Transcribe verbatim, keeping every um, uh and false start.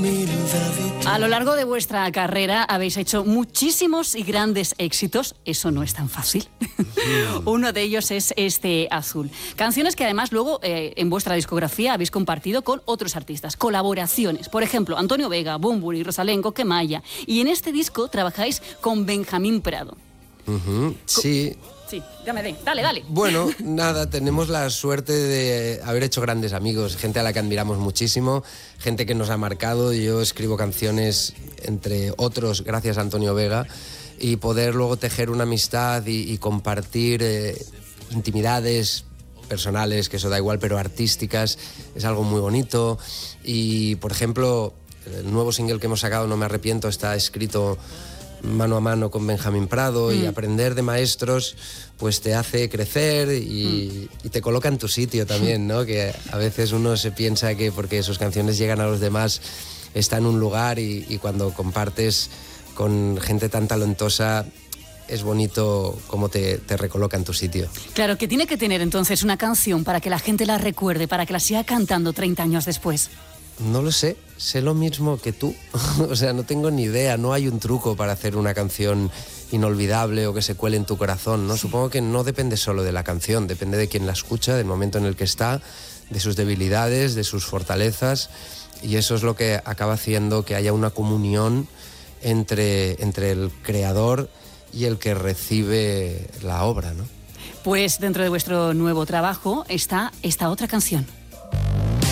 A lo largo de vuestra carrera habéis hecho muchísimos y grandes éxitos. Eso no es tan fácil. Uno de ellos es este Azul. Canciones que además luego eh, en vuestra discografía habéis compartido con otros artistas. Colaboraciones. Por ejemplo, Antonio Vega, Bunbury, Rosalén, Coquemaya. Y en este disco trabajáis con Benjamín Prado. Uh-huh. Sí. Sí, dame, dale, dale. Bueno, nada, tenemos la suerte de haber hecho grandes amigos, gente a la que admiramos muchísimo, gente que nos ha marcado. Yo escribo canciones, entre otros, gracias a Antonio Vega, y poder luego tejer una amistad y, y compartir eh, intimidades personales, que eso da igual, pero artísticas, es algo muy bonito. Y, por ejemplo, el nuevo single que hemos sacado, No me arrepiento, está escrito mano a mano con Benjamín Prado, mm. y aprender de maestros pues te hace crecer y, mm. y te coloca en tu sitio también, ¿no? Que a veces uno se piensa que porque sus canciones llegan a los demás está en un lugar y, y cuando compartes con gente tan talentosa es bonito cómo te, te recoloca en tu sitio. Claro, que tiene que tener entonces una canción para que la gente la recuerde, para que la siga cantando treinta años después. No lo sé, sé lo mismo que tú. O sea, no tengo ni idea, no hay un truco para hacer una canción inolvidable o que se cuele en tu corazón, ¿no? Sí. Supongo que no depende solo de la canción, depende de quien la escucha, del momento en el que está, de sus debilidades, de sus fortalezas, y eso es lo que acaba haciendo que haya una comunión entre, entre el creador y el que recibe la obra, ¿no? Pues dentro de vuestro nuevo trabajo está esta otra canción.